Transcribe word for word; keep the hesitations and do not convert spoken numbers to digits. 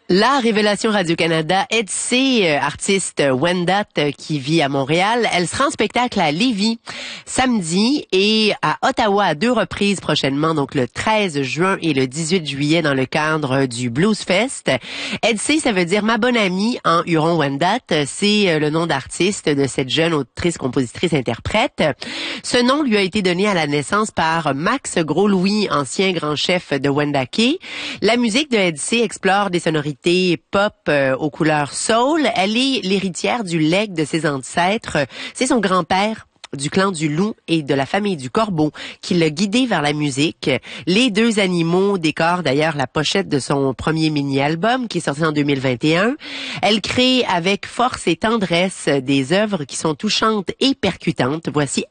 La révélation Radio-Canada, Edsy, artiste Wendat qui vit à Montréal, elle sera en spectacle à Lévis samedi et à Ottawa à deux reprises prochainement, donc le treize juin et le dix-huit juillet dans le cadre du Blues Fest. Edsy, ça veut dire ma bonne amie en Huron-Wendat. C'est le nom d'artiste de cette jeune autrice, compositrice, interprète. Ce nom lui a été donné à la naissance par Max Gros-Louis, ancien grand chef de Wendake. La musique de Edsy explore des sonorités pop euh, aux couleurs soul. Elle est l'héritière du legs de ses ancêtres. C'est son grand-père du clan du loup et de la famille du corbeau qui l'a guidé vers la musique. Les deux animaux décorent d'ailleurs la pochette de son premier mini-album qui est sorti en deux mille vingt et un. Elle crée avec force et tendresse des œuvres qui sont touchantes et percutantes. Voici